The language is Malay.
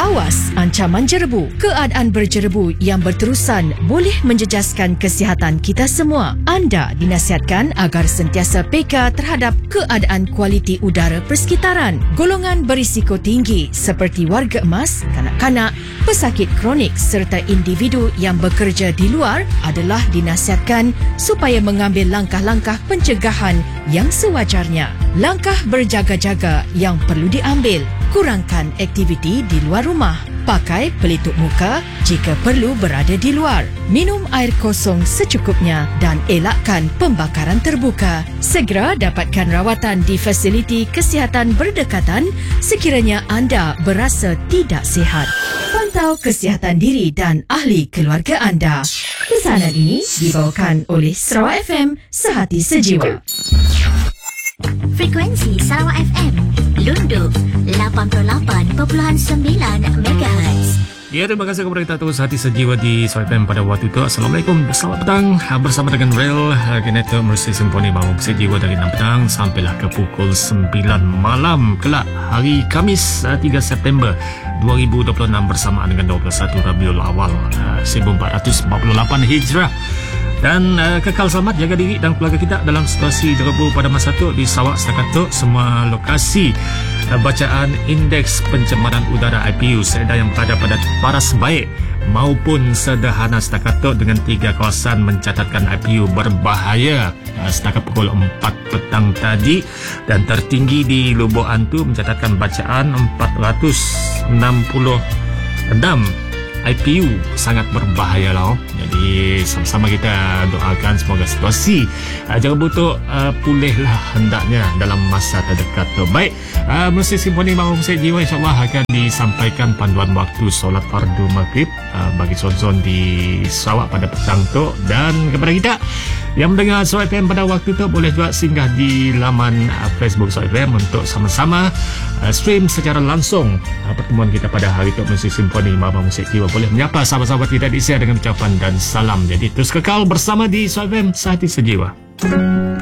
Awas ancaman jerebu. Keadaan berjerebu yang berterusan boleh menjejaskan kesihatan kita semua. Anda dinasihatkan agar sentiasa peka terhadap keadaan kualiti udara persekitaran. Golongan berisiko tinggi seperti warga emas, kanak-kanak, pesakit kronik serta individu yang bekerja di luar adalah dinasihatkan supaya mengambil langkah-langkah pencegahan yang sewajarnya. Langkah berjaga-jaga yang perlu diambil. Kurangkan aktiviti di luar rumah. Pakai pelitup muka jika perlu berada di luar. Minum air kosong secukupnya dan elakkan pembakaran terbuka. Segera dapatkan rawatan di fasiliti kesihatan berdekatan sekiranya anda berasa tidak sihat. Pantau kesihatan diri dan ahli keluarga anda. Pesanan ini dibawakan oleh Sarawak FM Sehati Sejiwa. Frekuensi Sarawak FM Lundu 88.9 MHz. Ya, terima kasih kepada kita terus hati sejiwa di Sarawak FM pada waktu itu. Assalamualaikum, selamat petang. Bersama dengan Rail Generator Mercy Symphony Bangun Sejiwa dari 6 petang sampailah ke pukul 9 malam kelak hari Khamis 3 September 2026 bersamaan dengan 21 Rabiul Awal 1448 Hijrah. Dan kekal selamat, jaga diri dan keluarga kita dalam situasi jerebu pada masa itu di Sarawak setakat itu. Semua lokasi bacaan indeks pencemaran udara IPU seedar yang berada pada paras baik maupun sederhana setakat itu dengan 3 kawasan mencatatkan IPU berbahaya setakat pukul 4 petang tadi, dan tertinggi di Lubuk Antu mencatatkan bacaan 466 IPU, sangat berbahaya lah. Jadi sama-sama kita doakan semoga situasi jangan butuh pulihlah hendaknya dalam masa terdekat tu. Baik, Mercy Symphony Bangun Sejiwa insyaAllah akan disampaikan panduan waktu solat fardu maghrib bagi zon-zon di Sarawak pada petang tu. Dan kepada kita yang mendengar Sarawak FM pada waktu tu, boleh juga singgah di laman Facebook Sarawak FM untuk sama-sama stream secara langsung pertemuan kita pada hari itu. Mercy Symphony Bangun Sejiwa boleh menyapa sahabat-sahabat kita di Asia dengan ucapan dan salam. Jadi terus kekal bersama di Sarawak FM Sehati Sejiwa.